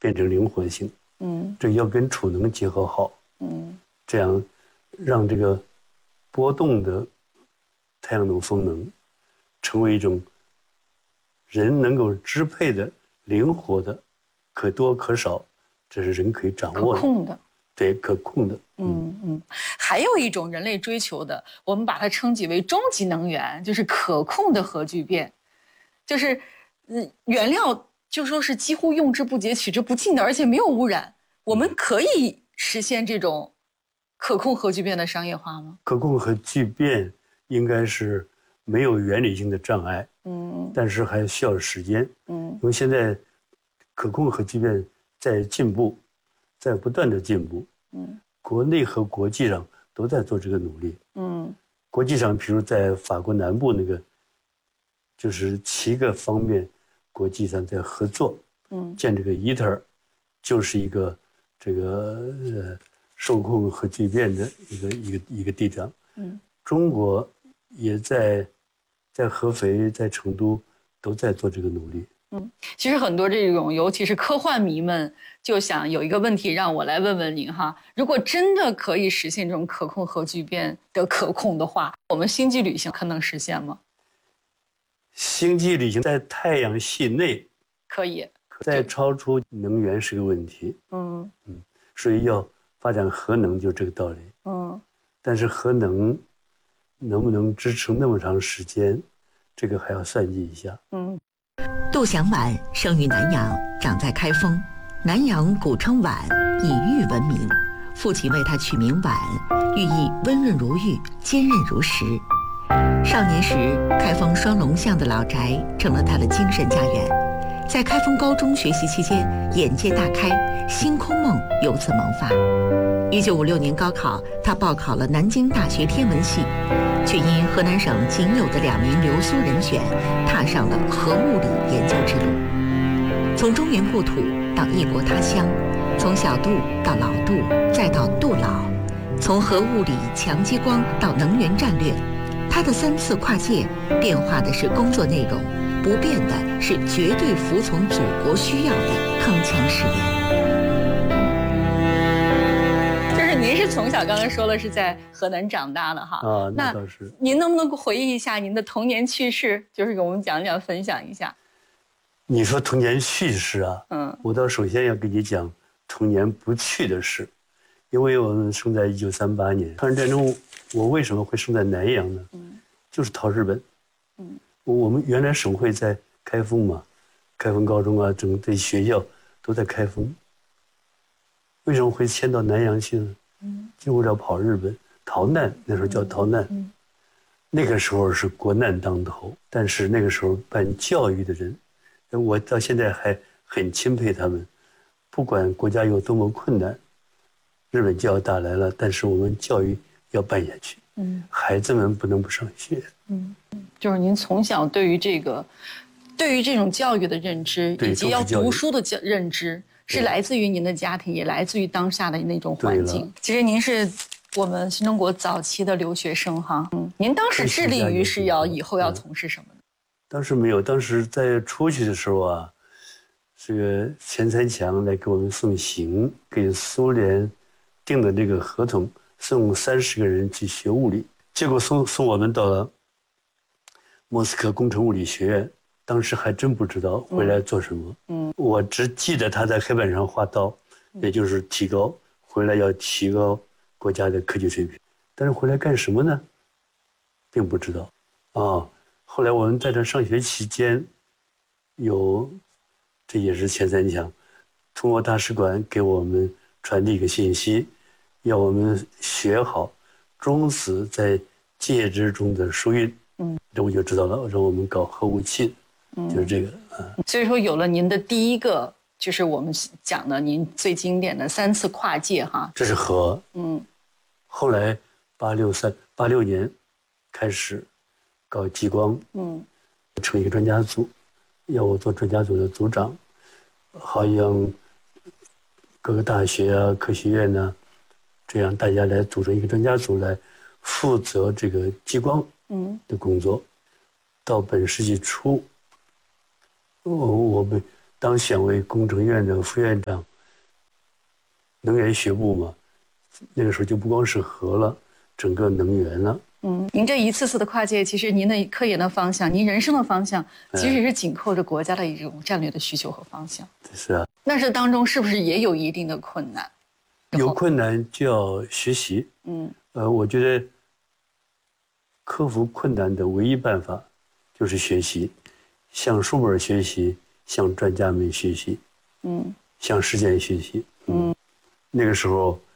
变成灵活性。这要跟储能结合好。这样让这个波动的太阳能、风能成为一种人能够支配的、灵活的、可多可少，这是人可以掌握的、 可控的。 对，可控的。 还有一种人类追求的，我们把它称之为终极能源，就是可控的核聚变，就是原料就说是几乎用之不竭、取之不尽的，而且没有污染。我们可以实现这种可控核聚变的商业化吗？ 可控核聚变应该是没有原理性的障碍，但是还需要时间，因为现在可控核聚变在进步，在不断的进步，国内和国际上都在做这个努力，国际上，比如在法国南部那个，就是7个方面，国际上在合作，建这个ITER，就是一个这个受控核聚变的一个地方，中国也在合肥、在成都都在做这个努力。 其实很多这种，尤其是科幻迷们，就想有一个问题让我来问问您哈：如果真的可以实现这种可控核聚变的可控的话，我们星际旅行可能实现吗？ 星际旅行在太阳系内可以， 再超出能源是个问题。所以要发展核能就这个道理。但是核能能不能支撑那么长时间，这个还要算计一下。 杜祥晚生于南阳，长在开封。南阳古称皖，以玉闻名，父亲为他取名晚，寓意温润如玉，坚韧如石。少年时，开封双龙巷的老宅成了他的精神家园。在开封高中学习期间，眼界大开，星空梦由此萌发。1956年高考，他报考了南京大学天文系，却因河南省仅有的2名留苏人选，踏上了核物理研究之路。从中原故土到异国他乡，从小杜到老杜，再到杜老，从核物理、强激光到能源战略，他的3次跨界变化的是工作内容，不变的是绝对服从祖国需要的铿锵誓言。 您是从小刚才说了是在河南长大的哈那倒是。 您能不能回忆一下您的童年趣事，就是给我们讲讲、分享一下？ 你说童年趣事啊，我倒首先要跟你讲童年不趣的事，因为我们生在1938年，抗日战争，我为什么会生在南阳呢？就是逃日本。我们原来省会在开封嘛，开封高中啊，整个学校都在开封。为什么会迁到南阳去呢？就为了跑日本逃难，那时候叫逃难。那个时候是国难当头，但是那个时候办教育的人，我到现在还很钦佩他们。不管国家有多么困难，日本就要打来了，但是我们教育要办下去。孩子们不能不上学。 就是您从小对于这种教育的认知，以及要读书的认知，是来自于您的家庭，也来自于当下的那种环境。其实您是我们新中国早期的留学生哈。您当时致力于是以后要从事什么呢？ 当时没有，当时在出去的时候啊，这个钱三强来给我们送行，给苏联订的这个合同，送30个人去学物理，结果送我们到了莫斯科工程物理学院，当时还真不知道回来做什么。我只记得他在黑板上画刀，也就是回来要提高国家的科技水平。但是回来干什么呢？并不知道。后来我们在这上学期间，这也是钱三强通过大使馆给我们传递一个信息，要我们学好中子在介质中的疏运。这我就知道了，让我们搞核武器，就是这个。 所以说有了您的第一个，就是我们讲的您最经典的3次跨界哈。 这是核。后来86年开始搞激光，成一个专家组，要我做专家组的组长，好让各个大学啊、科学院呢，这样大家来组成一个专家组来负责这个激光的工作。到本世纪初，我们当选为工程院的副院长，能源学部嘛，那个时候就不光是核了，整个能源了。 您这一次次的跨界，其实您的科研的方向，您人生的方向，其实也是紧扣着国家的一种战略的需求和方向。 是啊， 那这当中是不是也有一定的困难？ 有困难就要学习。我觉得克服困难的唯一办法就是学习，向书本学习，向专家们学习，向实践学习。那个时候